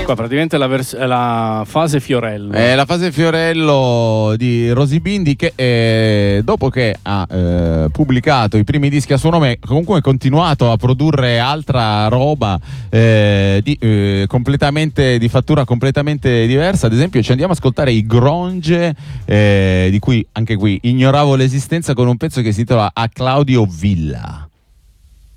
Qua praticamente è la fase Fiorello. È la fase Fiorello di Rosy Bindi, che dopo che ha pubblicato i primi dischi a suo nome, comunque ha continuato a produrre altra roba completamente di fattura completamente diversa. Ad esempio ci andiamo ad ascoltare i Grunge, di cui anche qui ignoravo l'esistenza, con un pezzo che si intitola A Claudio Villa.